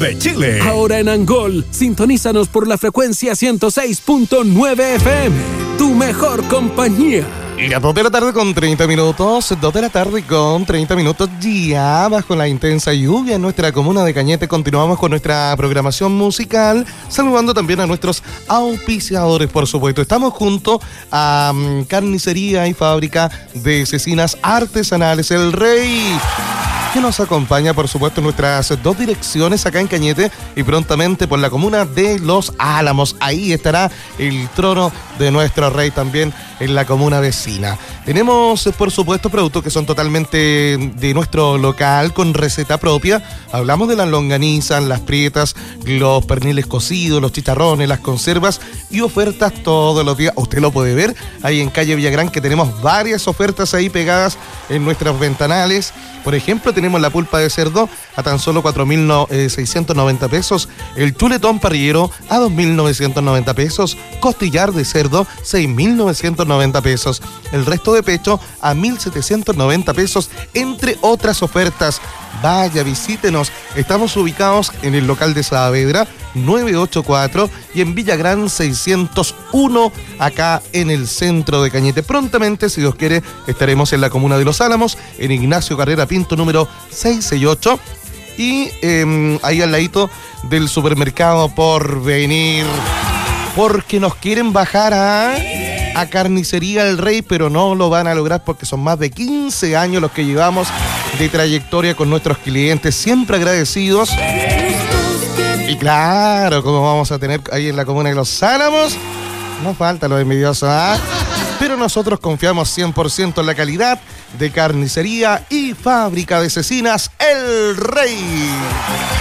de Chile. Ahora en Angol, sintonízanos por la frecuencia 106.9 FM, tu mejor compañía. Y a 2 de la tarde con 30 minutos, 2 de la tarde con 30 minutos ya bajo la intensa lluvia en nuestra comuna de Cañete. Continuamos con nuestra programación musical, saludando también a nuestros auspiciadores, por supuesto. Estamos junto a Carnicería y Fábrica de Cecinas Artesanales El Rey, que nos acompaña, por supuesto, en nuestras 2 direcciones acá en Cañete y prontamente por la comuna de Los Álamos. Ahí estará el trono de nuestro rey también en la comuna vecina. Tenemos, por supuesto, productos que son totalmente de nuestro local, con receta propia. Hablamos de las longanizas, las prietas, los perniles cocidos, los chicharrones, las conservas y ofertas todos los días. Usted lo puede ver ahí en calle Villagrán, que tenemos varias ofertas ahí pegadas en nuestros ventanales. Por ejemplo, tenemos la pulpa de cerdo a tan solo 4.690 pesos, el chuletón parrillero a 2.990 pesos, costillar de cerdo 6.990 pesos, el resto de pecho a 1.790 pesos, entre otras ofertas. Vaya, visítenos. Estamos ubicados en el local de Saavedra 984 y en Villagrán 601, acá en el centro de Cañete. Prontamente, si Dios quiere, estaremos en la comuna de Los Álamos, en Ignacio Carrera Pinto número 668 y ahí al ladito del supermercado Porvenir, porque nos quieren bajar a Carnicería El Rey, pero no lo van a lograr porque son más de 15 años los que llevamos de trayectoria con nuestros clientes, siempre agradecidos. Y claro, como vamos a tener ahí en la comuna de Los Álamos, no falta lo envidioso, pero nosotros confiamos 100% en la calidad de Carnicería y Fábrica de Cecinas El Rey.